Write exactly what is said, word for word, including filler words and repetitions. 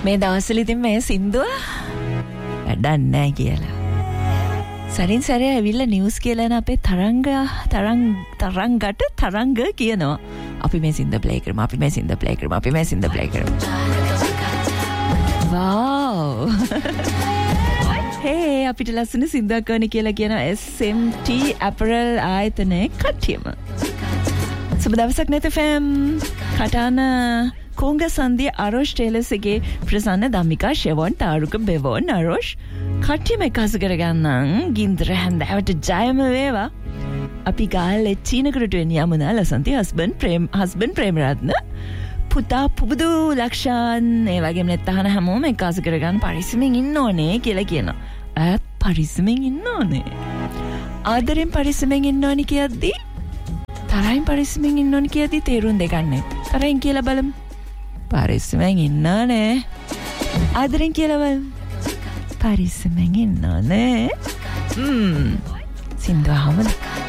මේ දවස්වල ඉතින් මේ සින්දුව වැඩක් නැහැ කියලා. සරින් සරේ ඇවිල්ලා නිවුස් කියලා න අපේ තරංග තරංග තරංගට තරංග කියනවා. අපි මේ සින්දුව ප්ලේ කරමු. අපි මේ සින්දුව ප්ලේ කරමු. අපි මේ සින්දුව ප්ලේ කරමු. Wow. Hey, අපිට ලස්සන සින්දුවක් ගන්න කියලා කියන S M T Apparel ආයතනයේ කට්ටියම. සුබ දවසක් net F M. කටාන කොංග සන්දිය අරෝෂ් ටේලර්ස්ගේ ප්‍රසන්න ධම්මිකා ෂෙවොන් තාරුක බෙවොන් අරෝෂ් කට්ටියම එකස කරගන්නම් ගින්දර හැන්දෑවට ජයම වේවා. අපි ගාල්ලේ චීනකරට වෙන යමුනා ලසන්ති හස්බන්ඩ් ප්‍රේම හස්බන්ඩ් ප්‍රේමරත්න පුතා පුබුදු ලක්ෂාන් ඒ වගේම නැත්තහන හැමෝම එකස කරගන්න පරිස්සමෙන් ඉන්න ඕනේ කියලා කියනවා. ඈත් පරිස්සමෙන් ඉන්න ඕනේ. ආදරෙන් පරිස්සමෙන් ඉන්න ඕනේ කියද්දී තරහින් පරිස්සමෙන් ඉන්න ඕනේ කියද්දී තේරුම් දෙකක් නැහැ. තරහින් කියලා බලමු. පරිස්සමෙන් ඉන්න ඕනේ. ආදරෙන් කියලා බලමු. පරිස්සමෙන් ඉන්න ඕනේ. හ්ම්. සින්දුවම